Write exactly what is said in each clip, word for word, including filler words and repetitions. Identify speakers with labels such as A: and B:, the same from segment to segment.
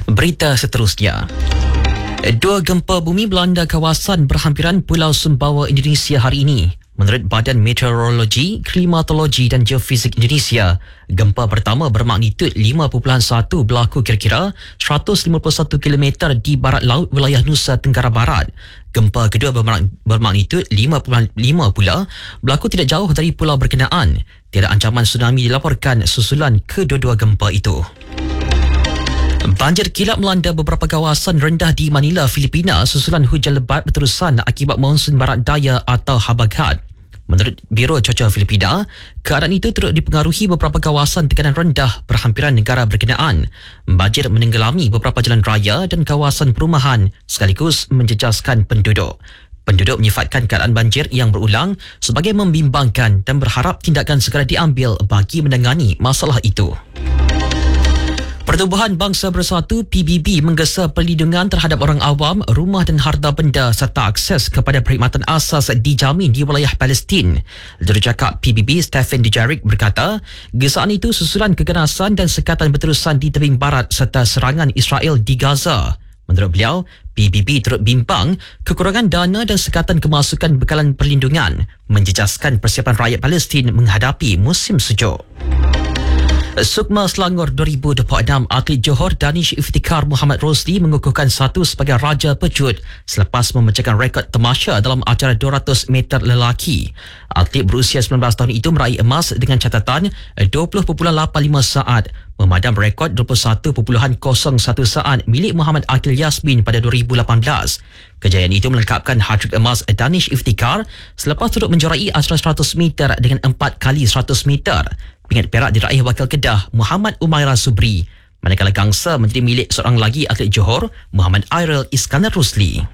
A: Berita seterusnya. Dua gempa bumi melanda kawasan berhampiran Pulau Sumbawa, Indonesia hari ini. Menurut Badan Meteorologi, Klimatologi dan Geofisik Indonesia, gempa pertama bermagnitud lima perpuluhan satu berlaku kira-kira seratus lima puluh satu kilometer di barat laut wilayah Nusa Tenggara Barat. Gempa kedua bermagnitud lima perpuluhan lima pula berlaku tidak jauh dari pulau berkenaan. Tiada ancaman tsunami dilaporkan susulan kedua-dua gempa itu. Banjir kilap melanda beberapa kawasan rendah di Manila, Filipina susulan hujan lebat berterusan akibat monsun barat daya atau Habagat. Menurut Biro Cuaca Filipina, keadaan itu turut dipengaruhi beberapa kawasan tekanan rendah berhampiran negara berkenaan. Banjir menenggelami beberapa jalan raya dan kawasan perumahan sekaligus menjejaskan penduduk. Penduduk menyifatkan keadaan banjir yang berulang sebagai membimbangkan dan berharap tindakan segera diambil bagi menangani masalah itu. Pertubuhan Bangsa Bersatu P B B menggesa perlindungan terhadap orang awam, rumah dan harta benda serta akses kepada perkhidmatan asas dijamin di wilayah Palestin. Jurucakap P B B Stephen Dujarric berkata, gesaan itu susulan keganasan dan sekatan berterusan di tebing barat serta serangan Israel di Gaza. Menurut beliau, P B B turut bimbang kekurangan dana dan sekatan kemasukan bekalan perlindungan menjejaskan persiapan rakyat Palestin menghadapi musim sejuk. Sukma Selangor dua ribu dua puluh enam, atlet Johor Danish Iftikhar Muhammad Rosli mengukuhkan satu sebagai Raja Pecut selepas memecahkan rekod tamasya dalam acara dua ratus meter lelaki. Atlet berusia sembilan belas tahun itu meraih emas dengan catatan dua puluh perpuluhan lapan lima saat, memadam rekod dua puluh satu perpuluhan kosong satu saat milik Muhammad Akil Yasmin pada dua ribu lapan belas. Kejayaan itu melengkapkan hat-trick emas Danish Iftikhar selepas turut menjuarai acara seratus meter dengan empat kali seratus meter. Pingat perak diraih wakil Kedah Muhammad Umairah Subri, manakala gangsa menjadi milik seorang lagi atlet Johor, Muhammad Airil Iskandar Rusli.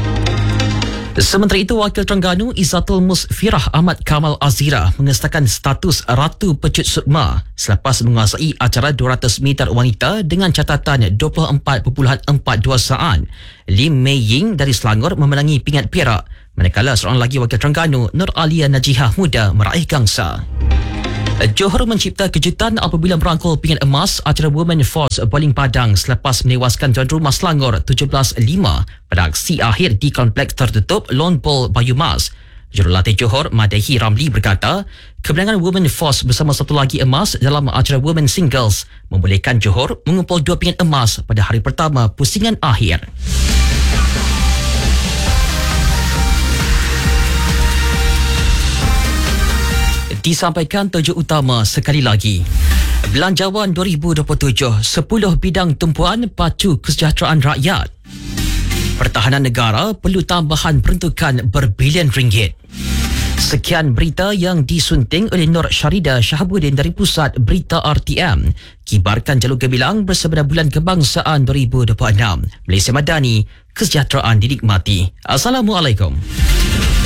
A: Sementara itu, wakil Terengganu Izzatul Musfirah Ahmad Kamal Azira mengesahkan status Ratu Pecut Sukma selepas menguasai acara dua ratus meter wanita dengan catatan dua puluh empat perpuluhan empat dua saat. Lim Mei Ying dari Selangor memenangi pingat perak, manakala seorang lagi wakil Terengganu Nur Alia Najihah Muda meraih gangsa. Johor mencipta kejutan apabila merangkul pingat emas acara Women Force Bowling Padang selepas menewaskan tuan rumah Selangor tujuh belas lima pada aksi akhir di kompleks tertutup Lone Bowl Bayumas. Jurulatih Johor Madehi Ramli berkata, kemenangan Women Force bersama satu lagi emas dalam acara Women Singles membolehkan Johor mengumpul dua pingat emas pada hari pertama pusingan akhir. Disampaikan tujuh utama sekali lagi. Belanjawan dua ribu dua puluh tujuh, sepuluh bidang tumpuan pacu kesejahteraan rakyat. Pertahanan negara perlu tambahan peruntukan berbilion ringgit. Sekian berita yang disunting oleh Nur Syarida Shahabuddin dari Pusat Berita R T M. Kibarkan jalur gemilang bersama Bulan Kebangsaan dua ribu dua puluh enam. Malaysia Madani, kesejahteraan dinikmati. Assalamualaikum.